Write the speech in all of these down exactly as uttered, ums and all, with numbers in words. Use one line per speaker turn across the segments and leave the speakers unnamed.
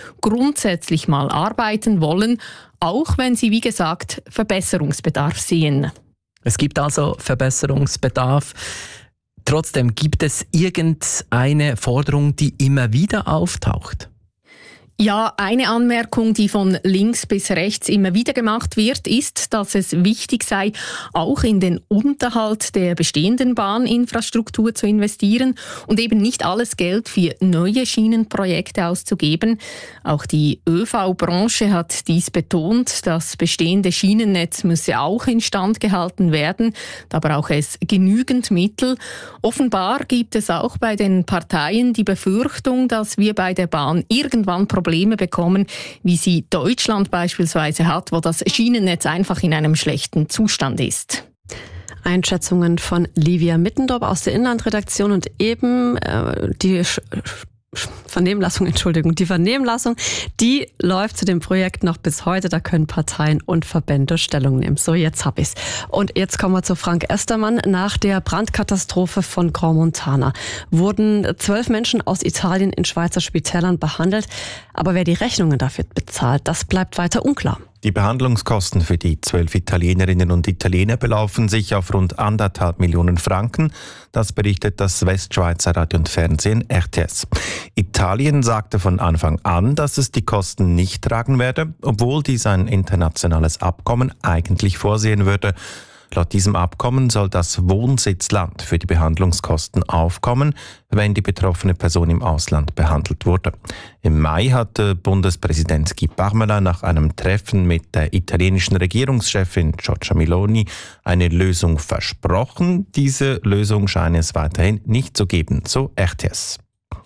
grundsätzlich mal arbeiten wollen, auch wenn sie, wie gesagt, Verbesserungsbedarf sehen.
Es gibt also Verbesserungsbedarf. Trotzdem, gibt es irgendeine Forderung, die immer wieder auftaucht?
Ja, eine Anmerkung, die von links bis rechts immer wieder gemacht wird, ist, dass es wichtig sei, auch in den Unterhalt der bestehenden Bahninfrastruktur zu investieren und eben nicht alles Geld für neue Schienenprojekte auszugeben. Auch die ÖV-Branche hat dies betont. Das bestehende Schienennetz müsse auch instand gehalten werden. Da brauche es genügend Mittel. Offenbar gibt es auch bei den Parteien die Befürchtung, dass wir bei der Bahn irgendwann Probleme Probleme bekommen, wie sie Deutschland beispielsweise hat, wo das Schienennetz einfach in einem schlechten Zustand ist.
Einschätzungen von Livia Mittendorf aus der Inlandredaktion und eben äh, die Sch- Vernehmlassung, Entschuldigung, die Vernehmlassung, die läuft zu dem Projekt noch bis heute. Da können Parteien und Verbände Stellung nehmen. So, jetzt hab ich's. Und jetzt kommen wir zu Frank Estermann. Nach der Brandkatastrophe von Crans-Montana wurden zwölf Menschen aus Italien in Schweizer Spitälern behandelt. Aber wer die Rechnungen dafür bezahlt, das bleibt weiter unklar.
Die Behandlungskosten für die zwölf Italienerinnen und Italiener belaufen sich auf rund anderthalb Millionen Franken. Das berichtet das Westschweizer Radio und Fernsehen R T S. Italien sagte von Anfang an, dass es die Kosten nicht tragen werde, obwohl dies ein internationales Abkommen eigentlich vorsehen würde. Laut diesem Abkommen soll das Wohnsitzland für die Behandlungskosten aufkommen, wenn die betroffene Person im Ausland behandelt wurde. Im Mai hatte Bundespräsident Guy Parmelin nach einem Treffen mit der italienischen Regierungschefin Giorgia Meloni eine Lösung versprochen. Diese Lösung scheint es weiterhin nicht zu geben, so R T S.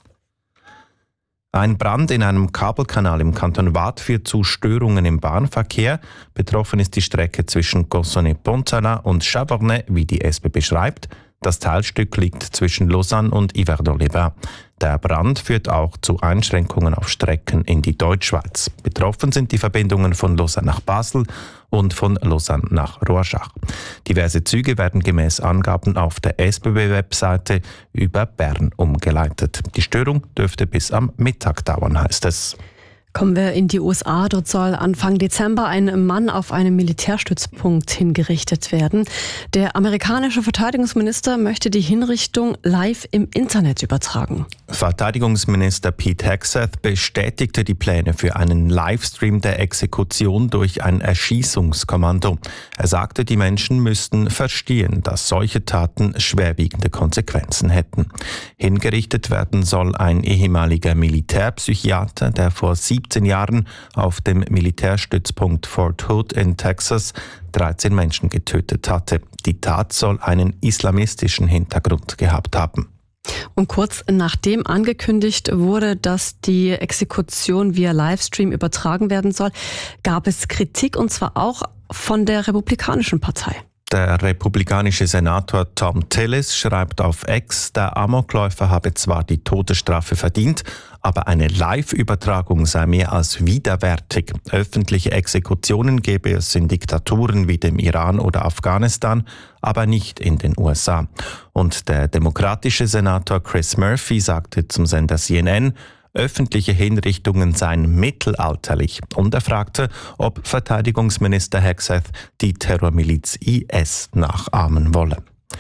Ein Brand in einem Kabelkanal im Kanton Waadt führt zu Störungen im Bahnverkehr. Betroffen ist die Strecke zwischen Cossonay-Pontala und Chavornay, wie die S B B schreibt. Das Teilstück liegt zwischen Lausanne und Yverdon-les-Bains. Der Brand führt auch zu Einschränkungen auf Strecken in die Deutschschweiz. Betroffen sind die Verbindungen von Lausanne nach Basel und von Lausanne nach Rorschach. Diverse Züge werden gemäß Angaben auf der S B B-Webseite über Bern umgeleitet. Die Störung dürfte bis am Mittag dauern, heißt es.
Kommen wir in die U S A. Dort soll Anfang Dezember ein Mann auf einem Militärstützpunkt hingerichtet werden. Der amerikanische Verteidigungsminister möchte die Hinrichtung live im Internet übertragen.
Verteidigungsminister Pete Hegseth bestätigte die Pläne für einen Livestream der Exekution durch ein Erschießungskommando. Er sagte, die Menschen müssten verstehen, dass solche Taten schwerwiegende Konsequenzen hätten. Hingerichtet werden soll ein ehemaliger Militärpsychiater, der vor siebzehn Jahren auf dem Militärstützpunkt Fort Hood in Texas dreizehn Menschen getötet hatte. Die Tat soll einen islamistischen Hintergrund gehabt haben.
Und kurz nachdem angekündigt wurde, dass die Exekution via Livestream übertragen werden soll, gab es Kritik, und zwar auch von der Republikanischen Partei.
Der republikanische Senator Thom Tillis schreibt auf X, der Amokläufer habe zwar die Todesstrafe verdient, aber eine Live-Übertragung sei mehr als widerwärtig. Öffentliche Exekutionen gebe es in Diktaturen wie dem Iran oder Afghanistan, aber nicht in den U S A. Und der demokratische Senator Chris Murphy sagte zum Sender C N N, öffentliche Hinrichtungen seien mittelalterlich, und er fragte, ob Verteidigungsminister Hegseth die Terrormiliz I S nachahmen wolle.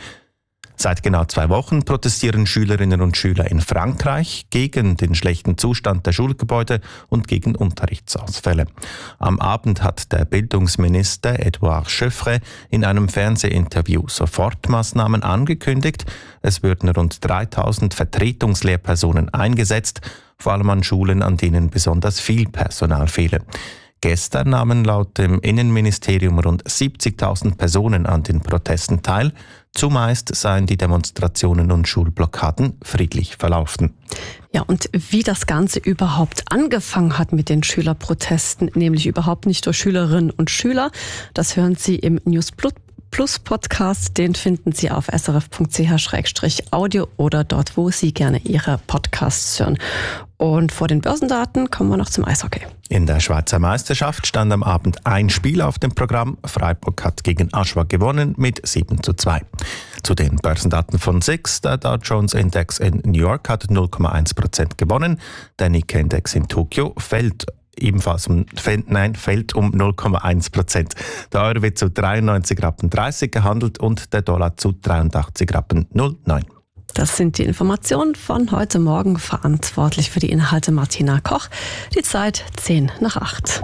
Seit genau zwei Wochen protestieren Schülerinnen und Schüler in Frankreich gegen den schlechten Zustand der Schulgebäude und gegen Unterrichtsausfälle. Am Abend hat der Bildungsminister Edouard Schöffre in einem Fernsehinterview Sofortmaßnahmen angekündigt. Es würden rund dreitausend Vertretungslehrpersonen eingesetzt, vor allem an Schulen, an denen besonders viel Personal fehle. Gestern nahmen laut dem Innenministerium rund siebzigtausend Personen an den Protesten teil. Zumeist seien die Demonstrationen und Schulblockaden friedlich verlaufen.
Ja, und wie das Ganze überhaupt angefangen hat mit den Schülerprotesten, nämlich überhaupt nicht durch Schülerinnen und Schüler, das hören Sie im News Plus Plus Podcast, den finden Sie auf s r f punkt c h slash audio oder dort, wo Sie gerne Ihre Podcasts hören. Und vor den Börsendaten kommen wir noch zum Eishockey.
In der Schweizer Meisterschaft stand am Abend ein Spiel auf dem Programm. Freiburg hat gegen Aschua gewonnen mit sieben zu zwei. Zu den Börsendaten von S I X. Der Dow Jones Index in New York hat null Komma eins Prozent gewonnen. Der Nikkei Index in Tokio fällt ebenfalls um, nein, fällt um null Komma eins Prozent. Der Euro wird zu dreiundneunzig Rappen dreißig gehandelt und der Dollar zu dreiundachtzig Rappen null neun.
Das sind die Informationen von heute Morgen. Verantwortlich für die Inhalte Martina Koch. Die Zeit zehn nach acht.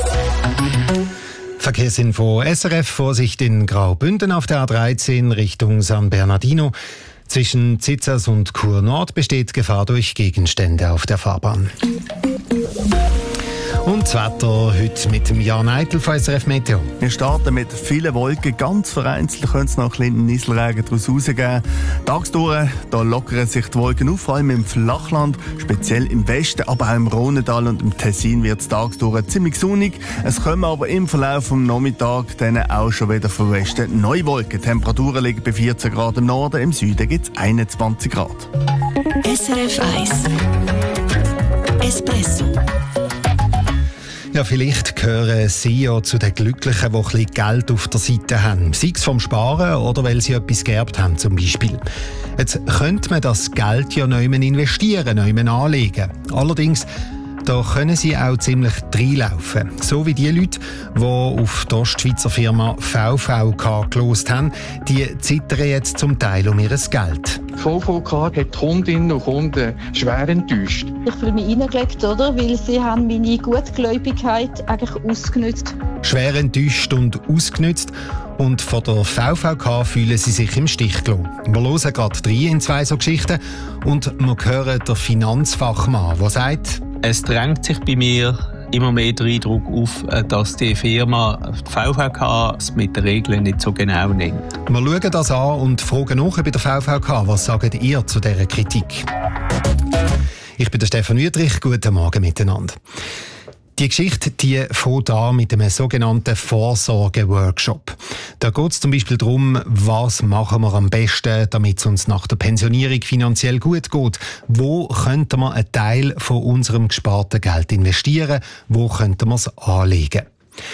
Verkehrsinfo S R F, Vorsicht in Graubünden auf der A dreizehn Richtung San Bernardino. Zwischen Zitzers und Chur Nord besteht Gefahr durch Gegenstände auf der Fahrbahn. Und das Wetter heute mit dem Jan Eitel von S R F Meteo.
Wir starten mit vielen Wolken. Ganz vereinzelt könnte es noch ein bisschen Nieselregen daraus rausgeben. Tagsdurch da lockern sich die Wolken auf, vor allem im Flachland, speziell im Westen, aber auch im Rhônetal und im Tessin wird es tagsdurch ziemlich sonnig. Es kommen aber im Verlauf des Nachmittags dann auch schon wieder vom Westen neue Wolken. Die Temperaturen liegen bei vierzehn Grad im Norden, im Süden gibt es einundzwanzig Grad.
S R F eins Espresso.
Ja, vielleicht gehören Sie ja zu den Glücklichen, die ein bisschen Geld auf der Seite haben. Sei es vom Sparen oder weil sie etwas geerbt haben zum Beispiel. Jetzt könnte man das Geld ja neu investieren, neu anlegen. Allerdings, da können Sie auch ziemlich reinlaufen. So wie die Leute, die auf die Ostschweizer Firma V V K gelost haben, die zittern jetzt zum Teil um ihr Geld.
V V K hat die Kundinnen und Kunden schwer enttäuscht.
Ich fühle mich reingelegt, oder? Weil sie haben meine Gutgläubigkeit eigentlich ausgenutzt.
Schwer enttäuscht und ausgenutzt. Und von der V V K fühlen sie sich im Stich gelassen. Wir hören gerade rein in zwei so Geschichten und wir hören den Finanzfachmann, der sagt:
Es drängt sich bei mir immer mehr der Eindruck auf, dass die Firma die V V K es mit den Regeln nicht so genau nimmt.
Wir schauen das an und fragen nach bei der V V K. Was sagt ihr zu dieser Kritik? Ich bin der Stefan Wüthrich. Guten Morgen miteinander. Die Geschichte die fängt an mit einem sogenannten Vorsorge-Workshop. Da geht es zum Beispiel darum, was machen wir am besten, damit es uns nach der Pensionierung finanziell gut geht. Wo könnte man einen Teil von unserem gesparten Geld investieren? Wo könnte man es anlegen?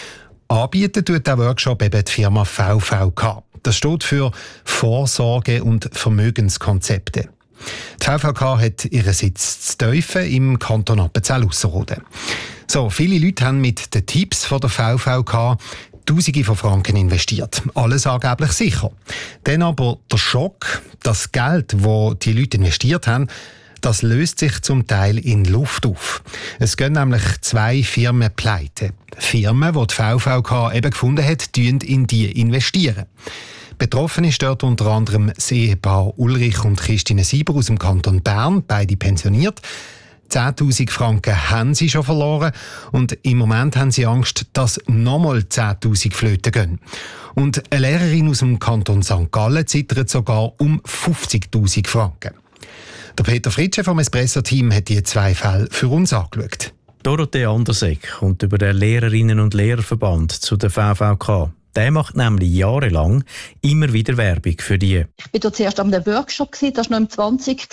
Anbieten tut der Workshop eben die Firma V V K. Das steht für Vorsorge- und Vermögenskonzepte. Die V V K hat ihren Sitz zu Teufen im Kanton Appenzell-Ausserrhoden. So, viele Leute haben mit den Tipps von der V V K Tausende von Franken investiert. Alles angeblich sicher. Dann aber der Schock, das Geld, das die Leute investiert haben, das löst sich zum Teil in Luft auf. Es gehen nämlich zwei Firmen pleite. Firmen, die die V V K eben gefunden hat, tun in die investieren. Betroffen ist dort unter anderem das Ehepaar Ulrich und Christine Sieber aus dem Kanton Bern, beide pensioniert. zehntausend Franken haben sie schon verloren und im Moment haben sie Angst, dass nochmal zehntausend flöten gehen. Und eine Lehrerin aus dem Kanton Sankt Gallen zittert sogar um fünfzigtausend Franken. Der Peter Fritsche vom Espresso-Team hat die zwei Fälle für uns angeschaut.
Dorothee Andersegg kommt über den Lehrerinnen- und Lehrerverband zu der V V K. Der macht nämlich jahrelang immer wieder Werbung für die.
Ich war zuerst an einem Workshop, das war noch im zwanzig.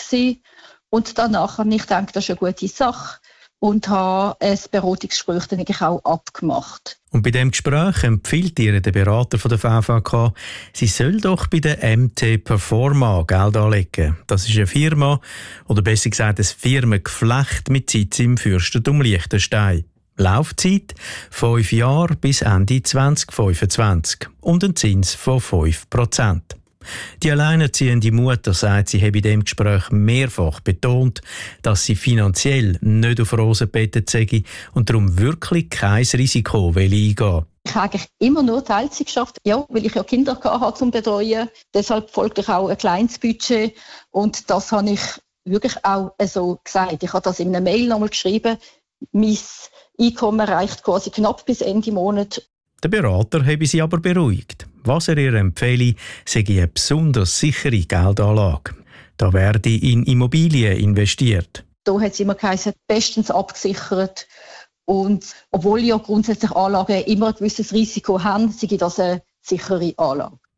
Und danach habe ich gedacht, das ist eine gute Sache und habe ein Beratungsgespräch dann auch abgemacht.
Und bei diesem Gespräch empfiehlt ihr der Berater von der V V K, sie soll doch bei der M T Performa Geld anlegen. Das ist eine Firma, oder besser gesagt ein Firmengeflecht mit Sitz im Fürstentum Liechtenstein. Laufzeit fünf Jahre bis Ende zwanzig fünfundzwanzig und ein Zins von fünf Prozent. Die alleinerziehende Mutter sagt, sie habe in diesem Gespräch mehrfach betont, dass sie finanziell nicht auf Rosen bettet sei und darum wirklich kein Risiko eingehen will.
Ich habe eigentlich immer nur Teilzeit geschafft, ja, weil ich ja Kinder hatte zum Betreuen. Deshalb folgte ich auch ein kleines Budget und das habe ich wirklich auch so gesagt. Ich habe das in einer Mail nochmal geschrieben. Mein Einkommen reicht quasi knapp bis Ende Monat.
Der Berater habe sie aber beruhigt. Was er ihr empfehle, sei eine besonders sichere Geldanlage. Da werde in Immobilien investiert.
Da hat es immer geheißen, bestens abgesichert. Und obwohl ja grundsätzlich Anlagen immer ein gewisses Risiko haben, sei das eine sichere Anlage.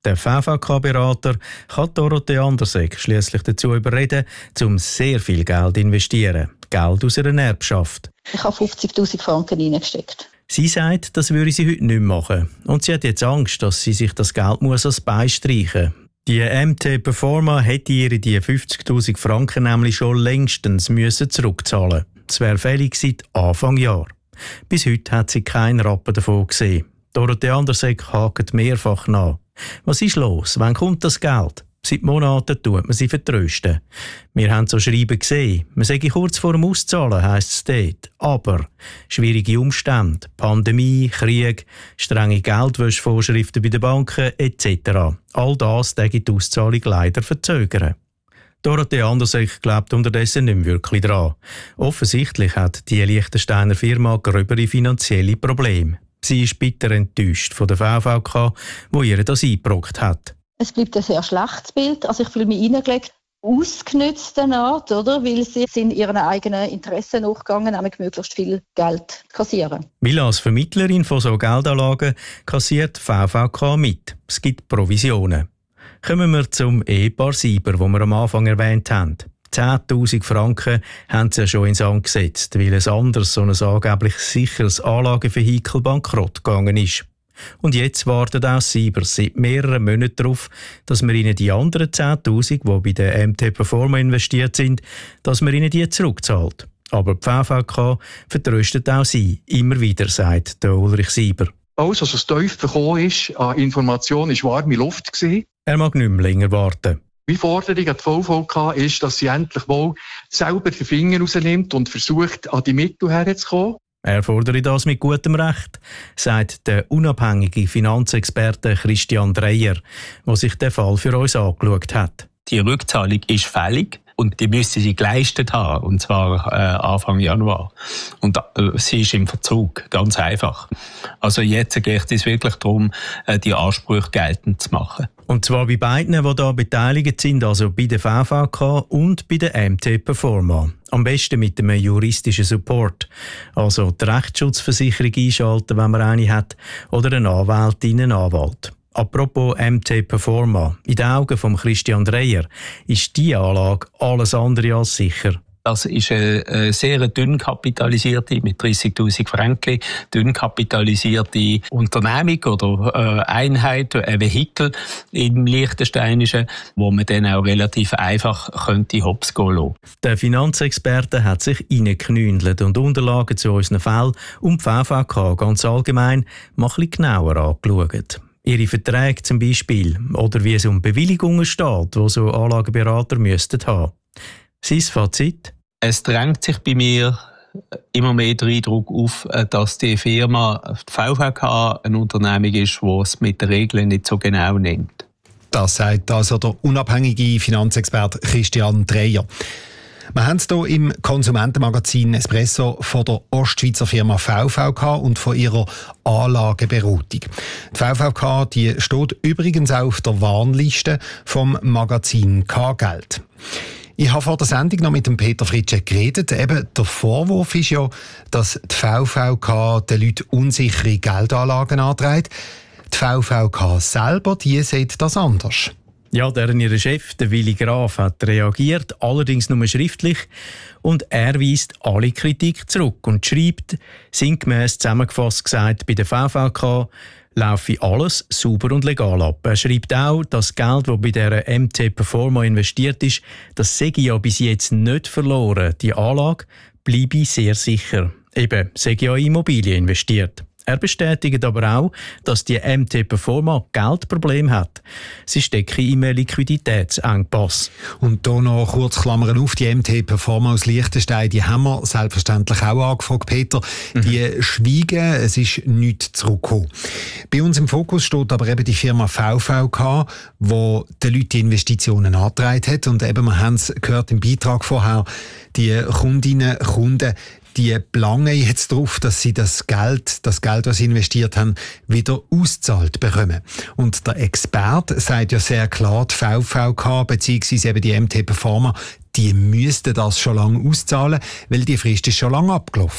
Der V V K-Berater kann Dorothee Andersegg schliesslich dazu überreden, um sehr viel Geld zu investieren. Geld aus einer Erbschaft.
Ich habe fünfzigtausend Franken reingesteckt.
Sie sagt, das würde sie heute nicht mehr machen. Und sie hat jetzt Angst, dass sie sich das Geld muss als Bein streichen muss. Die M T Performa hätte ihre die fünfzigtausend Franken nämlich schon längstens müssen zurückzahlen. Das wäre fällig seit Anfang Jahr. Bis heute hat sie keinen Rappen davon gesehen. Dorothee Andersegg hakt mehrfach nach. Was ist los? Wann kommt das Geld? Seit Monaten tut man sie vertrösten. Wir haben so Schreiben gesehen. Man sei kurz vor dem Auszahlen, heisst es dort. Aber schwierige Umstände, Pandemie, Krieg, strenge Geldwäschevorschriften bei den Banken et cetera. All das täge die Auszahlung leider verzögern. Dorothee Andersegg glaubt unterdessen nicht mehr wirklich dran. Offensichtlich hat die Liechtensteiner Firma gröbere finanzielle Probleme. Sie ist bitter enttäuscht von der V V K, wo ihr das eingebrockt hat.
Es bleibt ein sehr schlechtes Bild. Also ich fühle mich reingelegt, ausgenützt eine Art, oder? Weil sie sind ihren eigenen Interessen nachgegangen, nämlich möglichst viel Geld kassieren.
Weil als Vermittlerin von so Geldanlagen kassiert die V V K mit. Es gibt Provisionen. Kommen wir zum Ehepaar Sieber, das wir am Anfang erwähnt haben. zehntausend Franken haben sie ja schon ins Sand gesetzt, weil ein anderes, so ein angeblich sicheres Anlagevehikel bankrott gegangen ist. Und jetzt wartet auch Sieber seit mehreren Monaten darauf, dass wir ihnen die anderen zehntausend, die bei der M T Performa investiert sind, dass man ihnen die zurückzahlt. Aber die V V K vertröstet auch sie immer wieder, sagt der Ulrich Sieber.
Alles, was aus Teufel gekommen ist, an Informationen, war warme Luft gewesen.
Er mag nicht mehr länger warten.
Meine Forderung an die V V K ist, dass sie endlich mal selber den Finger rausnimmt und versucht, an die Mittel herzukommen.
Er fordere das mit gutem Recht, sagt der unabhängige Finanzexperte Christian Dreyer, der sich den Fall für uns angeschaut hat.
Die Rückzahlung ist fällig und die müsste sie geleistet haben, und zwar äh, Anfang Januar. Und äh, sie ist im Verzug, ganz einfach. Also jetzt geht es wirklich darum, äh, die Ansprüche geltend zu machen.
Und zwar bei beiden, die hier beteiligt sind, also bei der V V K und bei der M T Performa. Am besten mit einem juristischen Support. Also die Rechtsschutzversicherung einschalten, wenn man eine hat, oder eine Anwältin, einen Anwalt. Apropos M T Performa, in den Augen von Christian Dreyer ist diese Anlage alles andere als sicher.
Das ist eine sehr dünn kapitalisierte, mit dreissigtausend Franken, dünn kapitalisierte Unternehmung oder Einheit, ein Vehikel im Liechtensteinischen, wo man dann auch relativ einfach könnte hops gehen lassen.
Der Finanzexperte hat sich reingeknündelt und Unterlagen zu unseren Fällen und die V V K ganz allgemein mal ein bisschen genauer angeschaut. Ihre Verträge zum Beispiel oder wie es um Bewilligungen steht, die so Anlageberater müssten haben. Sein Fazit?
Es drängt sich bei mir immer mehr der Eindruck auf, dass die Firma, die V V K, eine Unternehmung ist, die es mit den Regeln nicht so genau nimmt.
Das sagt also der unabhängige Finanzexperte Christian Dreyer. Wir haben es hier im Konsumentenmagazin Espresso von der Ostschweizer Firma V V K und von ihrer Anlageberatung. Die V V K die steht übrigens auch auf der Warnliste vom Magazin K-Geld. Ich habe vor der Sendung noch mit dem Peter Fritschek geredet. Eben, der Vorwurf ist ja, dass die V V K den Leuten unsichere Geldanlagen antreibt. Die V V K selber, die sieht das anders.
Ja, deren ihr Chef, der Willi Graf, hat reagiert, allerdings nur schriftlich. Und er weist alle Kritik zurück und schreibt, sinngemäss zusammengefasst gesagt, bei der V V K laufe alles sauber und legal ab. Er schreibt auch, das Geld, das bei der M T Performa investiert ist, das sei ja bis jetzt nicht verloren. Die Anlage bleibe sehr sicher. Eben, sei ja in Immobilien investiert. Er bestätigt aber auch, dass die M T Performa Geldprobleme hat. Sie stecke im Liquiditätsengpass.
Und hier noch kurz Klammern auf, die M T Performa aus Liechtenstein, die haben wir selbstverständlich auch angefragt, Peter. Mhm. Die schweigen, es ist nichts zurückgekommen. Bei uns im Fokus steht aber eben die Firma V V K, die den Leuten die Investitionen angetragen hat. Und eben, wir haben es gehört im Beitrag vorher, die Kundinnen, Kunden, die planen jetzt darauf, dass sie das Geld, das Geld, das sie investiert haben, wieder auszahlt bekommen. Und der Experte sagt ja sehr klar, die V V K bzw. eben die M T Performa, die müssten das schon lange auszahlen, weil die Frist ist schon lange abgelaufen.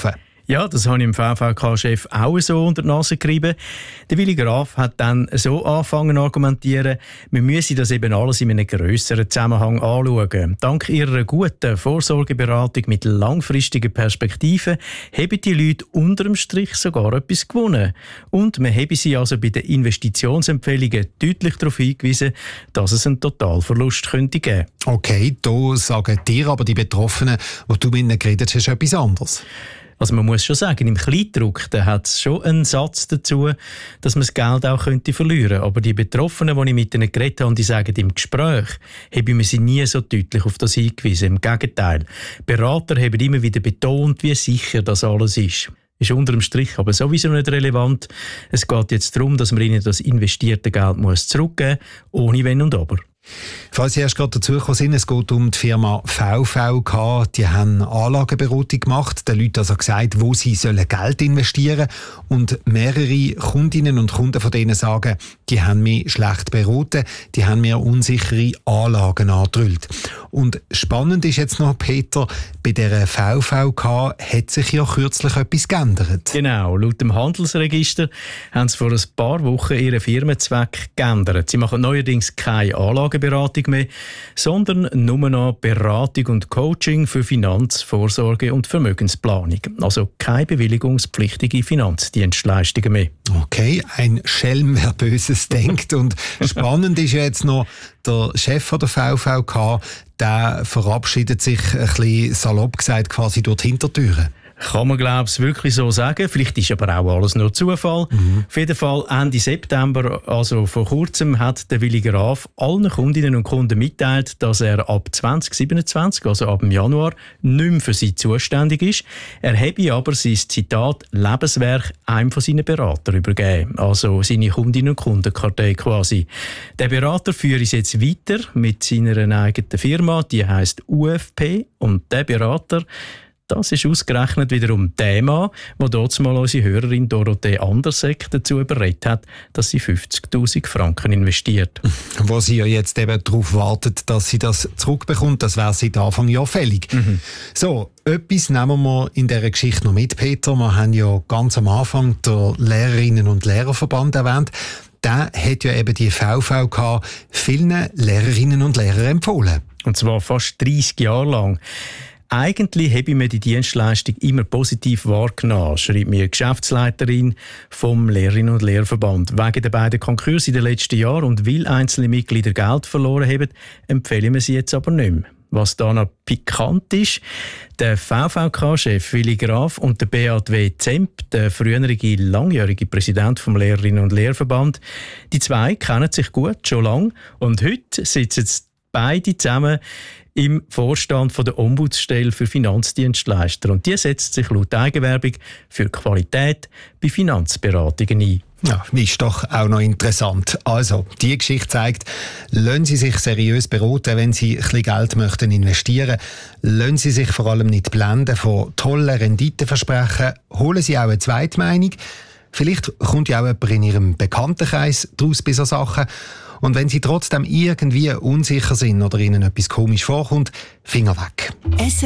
Ja, das habe ich dem V V K-Chef auch so unter die Nase gerieben. Der Willi Graf hat dann so angefangen zu argumentieren, wir müssen das eben alles in einem grösseren Zusammenhang anschauen. Dank ihrer guten Vorsorgeberatung mit langfristigen Perspektiven haben die Leute unterm Strich sogar etwas gewonnen. Und wir haben sie also bei den Investitionsempfehlungen deutlich darauf hingewiesen, dass es einen Totalverlust könnte geben.
Okay, da sagen dir aber die Betroffenen, wo du mit ihnen geredet hast, etwas anderes.
Also man muss schon sagen, im Kleindruck hat es schon einen Satz dazu, dass man das Geld auch könnte verlieren. Aber die Betroffenen, die ich mit ihnen geredet habe, die sagen, im Gespräch haben wir sie nie so deutlich auf das hingewiesen. Im Gegenteil. Berater haben immer wieder betont, wie sicher das alles ist. Ist unter dem Strich aber sowieso nicht relevant. Es geht jetzt darum, dass man ihnen das investierte Geld muss zurückgeben muss, ohne Wenn und Aber.
Falls Sie erst gerade dazugekommen sind, es geht um die Firma V V K. Die haben Anlageberatung gemacht, den Leuten also gesagt, wo sie sollen Geld investieren sollen. Und mehrere Kundinnen und Kunden von denen sagen, die haben mich schlecht beraten, die haben mir unsichere Anlagen angedrüllt. Und spannend ist jetzt noch, Peter, bei der V V K hat sich ja kürzlich etwas geändert.
Genau, laut dem Handelsregister haben sie vor ein paar Wochen ihren Firmenzweck geändert. Sie machen neuerdings keine Anlageberatung mehr, sondern nur noch Beratung und Coaching für Finanz-, Vorsorge- und Vermögensplanung. Also keine bewilligungspflichtige Finanzdienstleistungen mehr.
Okay, ein Schelm, wer Böses denkt. Und spannend ist ja jetzt noch, der Chef von der V V K, der verabschiedet sich ein bisschen salopp gesagt quasi durch die Hintertüren.
Kann man, glaube ich, wirklich so sagen. Vielleicht ist aber auch alles nur Zufall. Mhm. Auf jeden Fall Ende September, also vor kurzem, hat der Willi Graf allen Kundinnen und Kunden mitteilt, dass er ab zwanzig siebenundzwanzig, also ab dem Januar, nicht mehr für sie zuständig ist. Er habe aber sein Zitat Lebenswerk einem von seinen Beratern übergeben. Also seine Kundinnen und Kundenkartei quasi. Der Berater führt es jetzt weiter mit seiner eigenen Firma, die heisst U F P. Und der Berater, das ist ausgerechnet wiederum der Mann, der dort mal unsere Hörerin Dorothee Andersegg dazu überredet hat, dass sie fünfzigtausend Franken investiert.
Wo sie ja jetzt eben darauf wartet, dass sie das zurückbekommt, das wäre seit Anfang Jahr fällig. Mhm. So, etwas nehmen wir in dieser Geschichte noch mit, Peter. Wir haben ja ganz am Anfang den Lehrerinnen- und Lehrerverband erwähnt. Der hat ja eben die V V K vielen Lehrerinnen und Lehrern empfohlen.
Und zwar fast dreissig Jahre lang. Eigentlich habe ich mir die Dienstleistung immer positiv wahrgenommen, schreibt mir die Geschäftsleiterin vom Lehrerinnen- und Lehrerverband. Wegen der beiden Konkurse in den letzten Jahren und weil einzelne Mitglieder Geld verloren haben, empfehlen wir sie jetzt aber nicht mehr. Was da noch pikant ist, der V V K-Chef Willi Graf und der Beat W. Zemp, der frühere langjährige Präsident vom Lehrerinnen- und Lehrerverband, die zwei kennen sich gut, schon lange, und heute sitzen beide zusammen im Vorstand von der Ombudsstelle für Finanzdienstleister. Und die setzt sich laut Eigenwerbung für Qualität bei Finanzberatungen ein.
Ja, ist doch auch noch interessant. Also, die Geschichte zeigt, lassen Sie sich seriös beraten, wenn Sie ein bisschen Geld möchten investieren. Lassen Sie sich vor allem nicht blenden von tollen Renditeversprechen. Holen Sie auch eine Zweitmeinung. Vielleicht kommt ja auch jemand in Ihrem Bekanntenkreis draus bei solchen Sachen. Und wenn Sie trotzdem irgendwie unsicher sind oder Ihnen etwas komisch vorkommt, Finger weg.